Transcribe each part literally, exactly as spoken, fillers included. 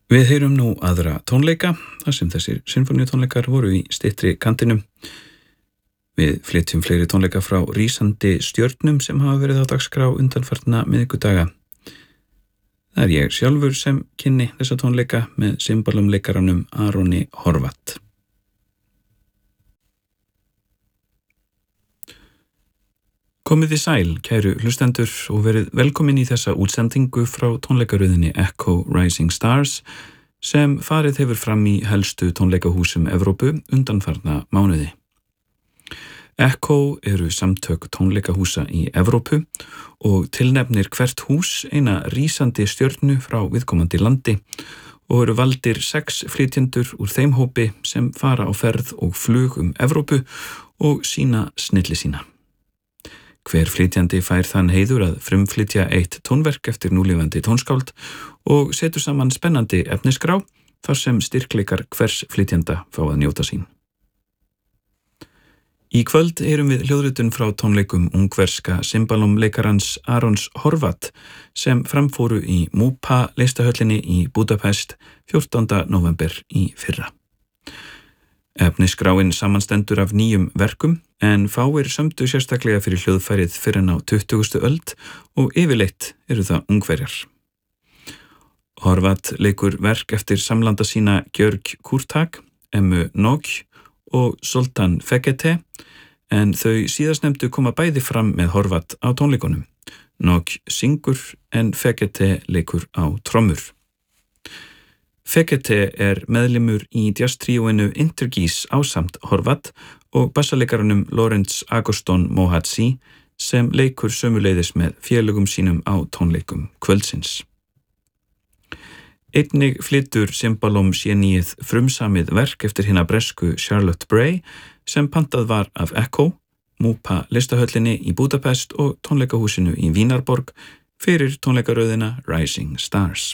Við heyrum nú aðra tónleika, þar sem þessir sinfóníutónleikar voru í styttri kantinum. Við flytjum fleiri tónleika frá rísandi stjörnum sem hafa verið á dagskrá undanfarna miðvikudaga. Það er ég sjálfur sem kynni þessa tónleika með cimbalumleikaranum Aroni Horvath. Komið þið sæl, kæru hlustendur, og verið velkomin í þessa útsendingu frá tónleikaröðinni Echo Rising Stars sem farið hefur fram í helstu tónleikahúsum Evrópu undanfarna mánuði. Echo eru samtök tónleikahúsa í Evrópu og tilnefnir hvert hús eina rísandi stjörnu frá viðkomandi landi og eru valdir sex flytjendur úr þeim hópi sem fara á ferð og flug um Evrópu og sína snilli sína. Hver flytjandi fær þann heiður að frumflytja eitt tónverk eftir núlifandi tónskáld og setur saman spennandi efnisgrá þar sem styrkleikar hvers flytjanda fá að njóta sín. Í kvöld erum við hljóðritun frá tónleikum ungverska cimbalumleikarans Arons Horvath sem framfóru í Múpa listahöllinni í Budapest fjórtánda nóvember í fyrra. Efnisgráin samanstendur af nýjum verkum en fáir sömdu sérstaklega fyrir hljóðfærið fyrr en á tuttugustu öld og yfirleitt eru það ungverjar. Horvath leikur verk eftir samlanda sína György Kurtág, Emmu Nóg og Zoltán Fekete en þau síðastnefndu koma bæði fram með Horvath á tónleikunum. Nóg syngur en Fekete leikur á trommur. Fekete er meðlimur í jazztríóinu Intergees ásamt Horvath og bassaleikaranum Lawrence Agoston Mohatsi sem leikur sömuleiðis með félögum sínum á tónleikum kvöldsins. Einnig flytur cimbalom géníið frumsamið verk eftir hina bresku Charlotte Bray sem pantað var af Echo, Múpa listahöllinni í Budapest og tónleikahúsinu í Vínarborg fyrir tónleikaröðina Rising Stars.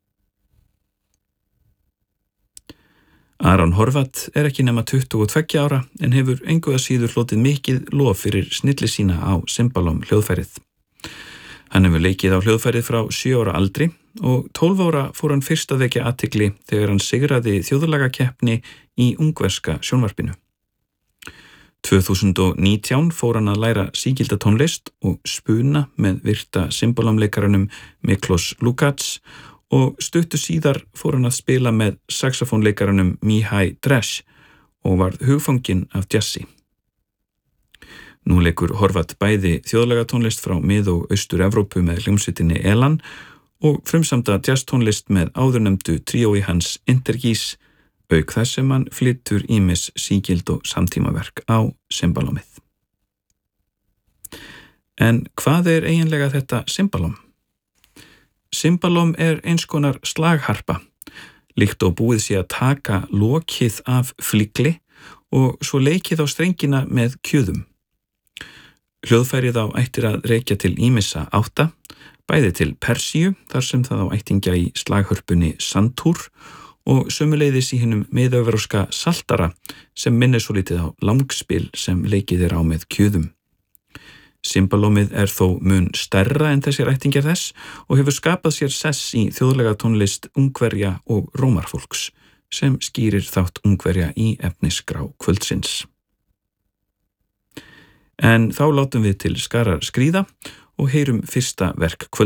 Aron Horvath er ekki nema tuttugu og tveggja ára en hefur engu að síður hlotið mikið lof fyrir snilli sína á cimbalom hljóðfærið. Hann hefur leikið á hljóðfærið frá sjö ára aldri og tólf ára fór hann fyrst að vekja athygli þegar hann sigraði þjóðlagakeppni í ungverska sjónvarpinu. tvö þúsund og nítján fór hann að læra sígilda tónlist og spuna með virta cimbalumleikaranum Miklos Lukács og stuttu síðar fór hann að spila með saxofónleikaranum Mihai Dresch og varð hugfanginn af jazzi. Nú leikur Horvath bæði þjóðlagatónlist frá mið- og austur-Evrópu með hljómsveitinni Elan og frumsamda jazztónlist með áðurnefndu tríói hans Intergees, auk þess sem hann flytur ýmis sígild og samtímaverk á cimbalomið. En hvað er eiginlega þetta cimbalom? Cimbalom er eins konar slagharpa, líkt og búið sé að taka lokið af flíkli og svo leikið á strengina með kjöðum. Hljóðfærið á ættir að rekja til ýmissa átta, bæði til Persíu, þar sem það á ættingja í slaghörpunni santúr og sömuleiðis í hinum miðevrópska saltara sem minnir svo lítið á langspil sem leikið er á með kjöðum. Cimbalomið er þó mun stærra en þessir ættingjar þess og hefur skapað sér sess í þjóðlega tónlist Ungverja og Rómarfólks sem skýrir þátt Ungverja í efnisgrá kvöldsins. En þá látum við til skarar skríða og heyrum fyrsta verk kvöldsins.